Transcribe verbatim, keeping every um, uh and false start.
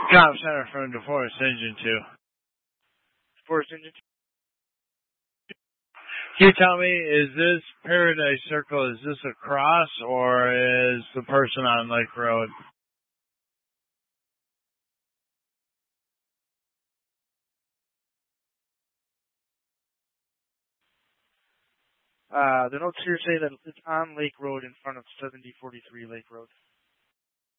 Cop Center from DeForest Engine two. DeForest Engine two. Can you tell me, is this Paradise Circle, is this a cross, or is the person on Lake Road? Uh, the notes here say that it's on Lake Road in front of seventy forty-three Lake Road.